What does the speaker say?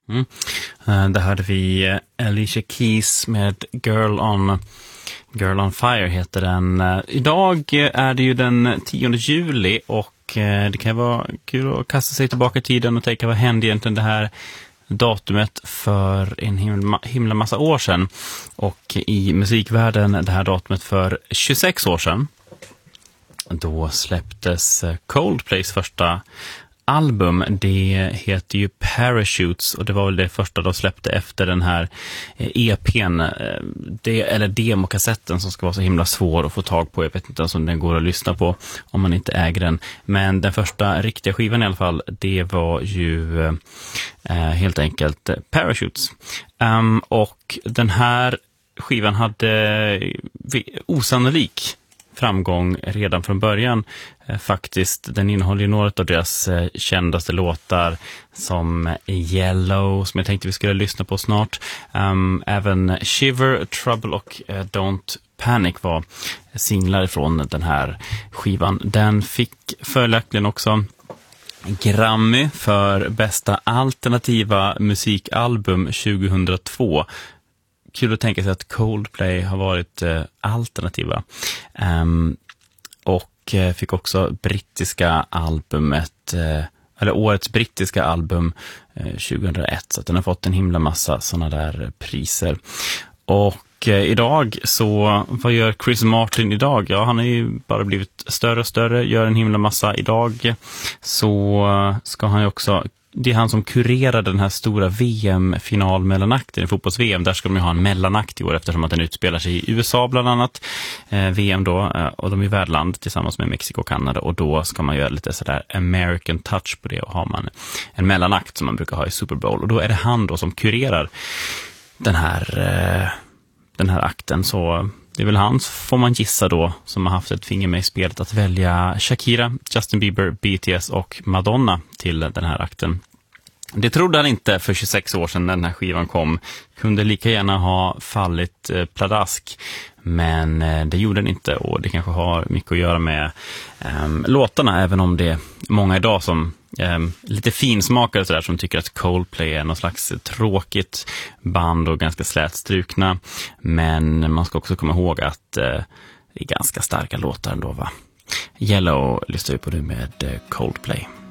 Mm. Där hörde vi Alicia Keys med Girl on Fire heter den. Idag är det ju den 10 juli och det kan vara kul att kasta sig tillbaka i tiden och tänka vad hände egentligen det här datumet för en himla massa år sedan. Och i musikvärlden det här datumet för 26 år sedan. Då släpptes Coldplays första album. Det heter ju Parachutes och det var väl det första de släppte efter den här EP:n eller demokassetten som ska vara så himla svår att få tag på. Jag vet inte ens om den går att lyssna på om man inte äger den. Men den första riktiga skivan i alla fall, det var ju helt enkelt Parachutes. Och den här skivan hade osannolik framgång redan från början. Faktiskt, den innehåller ju några av deras kändaste låtar som Yellow, som jag tänkte vi skulle lyssna på snart. Även Shiver, Trouble och Don't Panic var singlar från den här skivan. Den fick följaktligen också Grammy för bästa alternativa musikalbum 2002. Kul att tänka sig att Coldplay har varit alternativa. Och fick också brittiska albumet, eller årets brittiska album 2001. Så att den har fått en himla massa sådana där priser. Och idag så, vad gör Chris Martin idag? Ja, han har ju bara blivit större och större, gör en himla massa. Idag så ska han ju också, det är han som kurerar den här stora VM-finalmellanakten i fotbolls-VM. Där ska de ju ha en mellanakt i år eftersom att den utspelar sig i USA bland annat. VM då, och de är värdland tillsammans med Mexiko och Kanada. Och då ska man göra lite sådär American touch på det och har man en mellanakt som man brukar ha i Super Bowl. Och då är det han då som kurerar den här akten. Så det är väl han, får man gissa då, som har haft ett finger med i spelet att välja Shakira, Justin Bieber, BTS och Madonna till den här akten. Det trodde han inte för 26 år sedan när den här skivan kom. Kunde lika gärna ha fallit pladask. Men det gjorde den inte och det kanske har mycket att göra med låtarna. Även om det är många idag som lite finsmakare så där, som tycker att Coldplay är någon slags tråkigt band och ganska slätstrukna. Men man ska också komma ihåg att det är ganska starka låtar ändå, va? Yellow lyssnar ju på nu med Coldplay.